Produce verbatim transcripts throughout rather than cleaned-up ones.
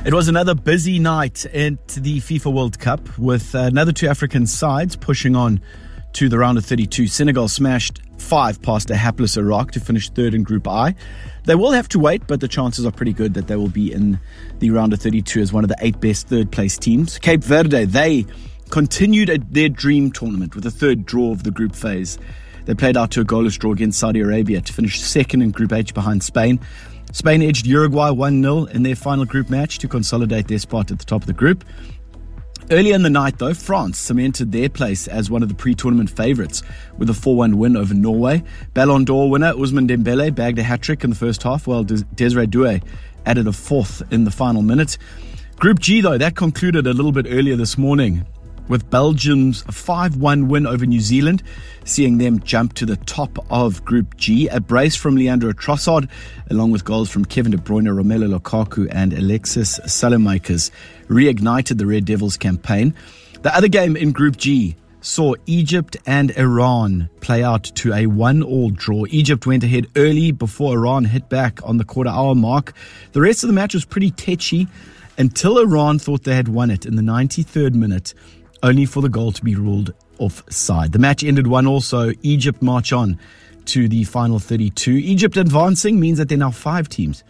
It was another busy night at the FIFA World Cup with another two African sides pushing on to the round of thirty-two. Senegal smashed five past a hapless Iraq to finish third in Group I. They will have to wait, but the chances are pretty good that they will be in the round of thirty-two as one of the eight best third-place teams. Cape Verde, they continued at their dream tournament with a third draw of the group phase. They played out to a goalless draw against Saudi Arabia to finish second in Group H behind Spain. Spain edged Uruguay one nil in their final group match to consolidate their spot at the top of the group. Earlier in the night, though, France cemented their place as one of the pre-tournament favourites with a four one win over Norway. Ballon d'Or winner Ousmane Dembele bagged a hat-trick in the first half, while Des- Desiree Doué added a fourth in the final minute. Group G, though, that concluded a little bit earlier this morning with Belgium's five one win over New Zealand, seeing them jump to the top of Group G. A brace from Leandro Trossard, along with goals from Kevin De Bruyne, Romelu Lukaku and Alexis Saelemaekers, reignited the Red Devils campaign. The other game in Group G saw Egypt and Iran play out to a one-all draw. Egypt went ahead early before Iran hit back on the quarter-hour mark. The rest of the match was pretty tetchy until Iran thought they had won it in the ninety-third minute, only for the goal to be ruled offside. The match ended one all, so Egypt march on to the final thirty-two. Egypt advancing means that there are now five teams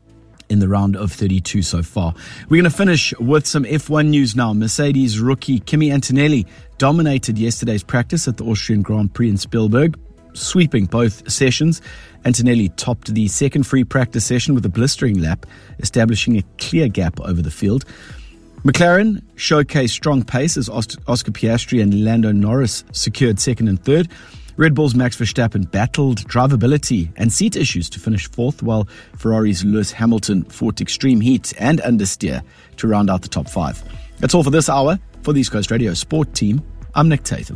in the round of thirty-two so far. We're going to finish with some F one news now. Mercedes rookie Kimi Antonelli dominated yesterday's practice at the Austrian Grand Prix in Spielberg, sweeping both sessions. Antonelli topped the second free practice session with a blistering lap, establishing a clear gap over the field. McLaren showcased strong pace as Oscar Piastri and Lando Norris secured second and third. Red Bull's Max Verstappen battled drivability and seat issues to finish fourth, while Ferrari's Lewis Hamilton fought extreme heat and understeer to round out the top five. That's all for this hour. For the East Coast Radio Sport Team, I'm Nick Tatham.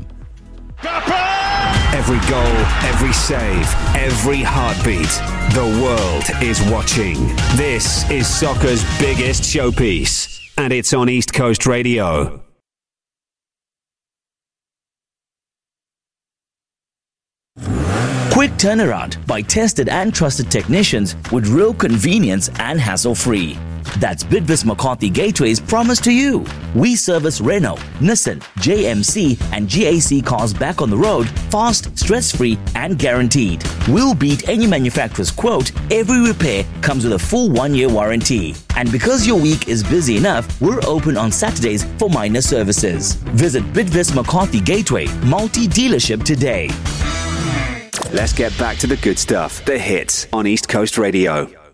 Every goal, every save, every heartbeat. The world is watching. This is soccer's biggest showpiece. And it's on East Coast Radio. Quick turnaround by tested and trusted technicians with real convenience and hassle-free. That's Bidvis McCarthy Gateway's promise to you. We service Renault, Nissan, J M C and G A C cars back on the road, fast, stress-free and guaranteed. We'll beat any manufacturer's quote. Every repair comes with a full one-year warranty. And because your week is busy enough, we're open on Saturdays for minor services. Visit Bidvis McCarthy Gateway multi-dealership today. Let's get back to the good stuff. The hits on East Coast Radio.